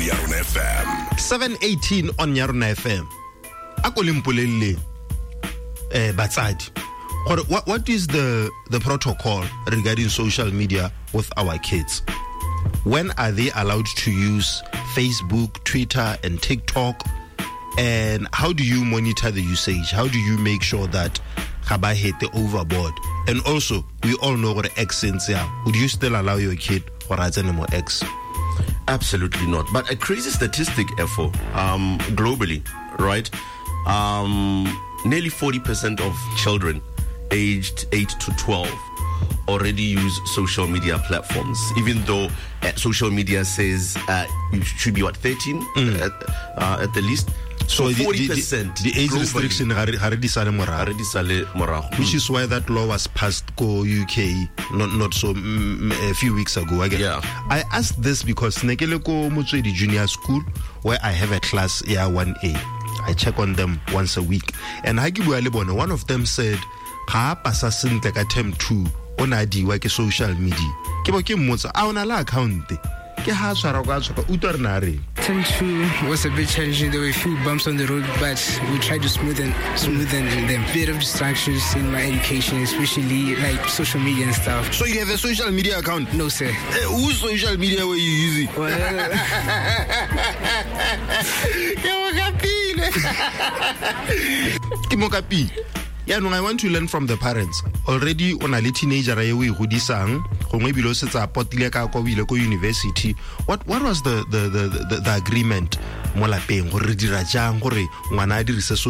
Ya Rona FM. 718 on Ya Rona FM. Ako limpolelle batsadi. What is the protocol regarding social media with our kids? When are they allowed to use Facebook, Twitter, and TikTok? And how do you monitor the usage? How do you make sure that Kaba hit the overboard? And also, we all know what X is. Would you still allow your kid or as more X? Absolutely not. But a crazy statistic, FO, globally, right? Nearly 40% of children aged 8 to 12 already use social media platforms, even though social media says you should be 13 at the least. So 40%. The age restriction already sale morago. Which is why that law was passed go UK not so a few weeks ago. Yeah. I asked this because Nekele ko Motswedi Junior School, where I have a class year 1A. I check on them once a week. And one of them said, "Ha pasa sentle ka term 2 ona diwa ke social media." Ke bo ke mmotsa a ona la account. Ke ha tshwara ka tshwara utlwa na re. Term 2 was a bit challenging. There were a few bumps on the road, but we tried to smoothen them. Bit of distractions in my education, especially like social media and stuff. So you have a social media account? No, sir. Whose social media were you using? Kimokapi. Yeah, no, I want to learn from the parents. Already on a teenager we hudisang, bilo setsa potile ka ko bile ko university. What was the agreement mo lapeng gore dira jang gore ngwana a dirise